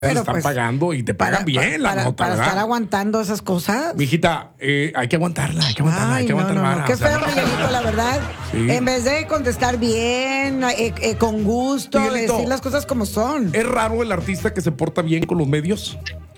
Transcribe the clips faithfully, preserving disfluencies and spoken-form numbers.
Pero están pues, pagando y te pagan para, bien la para, nota, para ¿verdad? estar aguantando esas cosas. Mijita, eh, hay que aguantarla, hay que aguantarla, Ay, hay que no, aguantar no, vara, no. Qué o sea, feo, Miguelito, la verdad. Sí. En vez de contestar bien, eh, eh, con gusto, Miguelito, decir las cosas como son. ¿es raro el artista que se porta bien con los medios?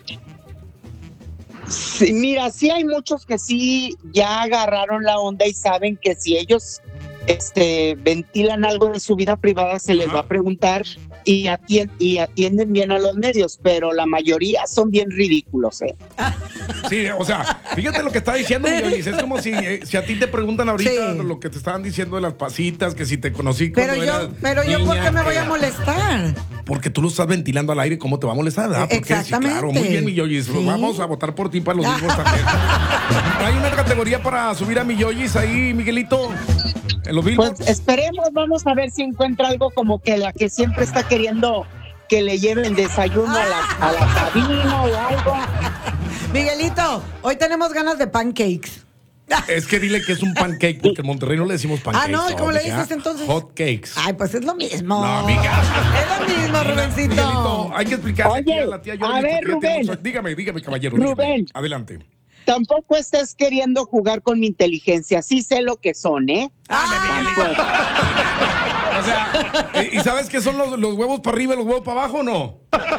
Sí, mira, sí hay muchos que sí ya agarraron la onda y saben que si ellos este, ventilan algo de su vida privada se les Ajá. va a preguntar y, atien- y atienden bien a los medios, pero la mayoría son bien ridículos, ¿eh? Sí, o sea, fíjate lo que está diciendo, Millonis. Es como si, eh, si a ti te preguntan ahorita Sí. lo que te estaban diciendo de las pasitas, que si te conocí Pero cuando yo, eras pero yo, ¿por niña, qué me voy a eh, molestar? Porque tú lo estás ventilando al aire, ¿cómo te va a molestar? ¿Verdad? Porque, sí, Exactamente. claro, muy bien, Milloyis. Sí. Vamos a votar por ti para los mismos también. ¿Hay una categoría para subir a Milloyis ahí, Miguelito? ¿En los Pues billboards? esperemos, vamos a ver si encuentra algo como que la que siempre está queriendo que le lleven desayuno a la, a la cabina o algo. Miguelito, hoy tenemos ganas de pancakes. Es que dile que es un pancake, porque en Monterrey no le decimos pancakes. Ah, no, ¿y cómo le amiga. dices entonces? Hot cakes. Ay, pues es lo mismo. No, amiga. Es lo mismo, Rubencito. Miguelito, hay que explicarle aquí Oye, a la tía a Yoli, ver, porque ya Rubén. tenemos- Dígame, dígame, caballero. Rubén. dígame. Adelante. Tampoco estés queriendo jugar con mi inteligencia, sí sé lo que son, ¿eh? Tampoco. O sea, ¿y y sabes qué son los, los huevos para arriba y los huevos para abajo o no?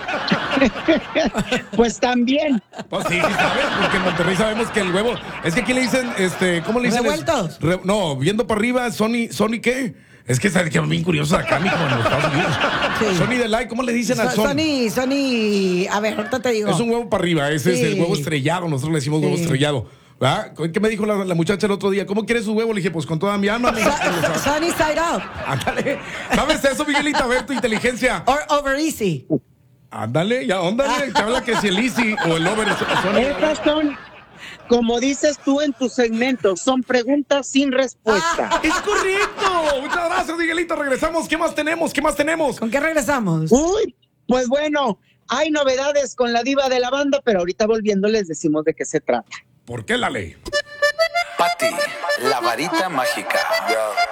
Pues también. Pues sí, sí sabes, porque en Monterrey sabemos que el huevo. Es que aquí le dicen, este, ¿cómo le dicen? ¿Revueltos? Re- no, viendo para arriba, Sony, ¿Sony qué? Es que sabes que es bien curioso acá, mijo, en los Estados Unidos. Sí. Sony de like, ¿cómo le dicen al So- Sony? Sony, Sony, a ver, ahorita te digo. Es un huevo para arriba, ese es Sí. el huevo estrellado, nosotros le decimos huevo Sí. estrellado. ¿Verdad? ¿Qué me dijo la, la muchacha el otro día? ¿Cómo quieres su huevo? Le dije, pues con toda mi alma, amigo. So- Sony side up Ándale. ¿Sabes eso, Miguelita? A ver tu inteligencia. or over easy. Ándale, ya, ándale. Te habla que si el easy o el over son. Estas son, como dices tú en tu segmento, son preguntas sin respuesta. ¡Es correcto! Muchas gracias, Miguelito. Regresamos. ¿Qué más tenemos? ¿Qué más tenemos? ¿Con qué regresamos? Uy, pues bueno, hay novedades con la diva de la banda, pero ahorita volviendo les decimos de qué se trata. ¿Por qué la ley? Pati, la varita mágica.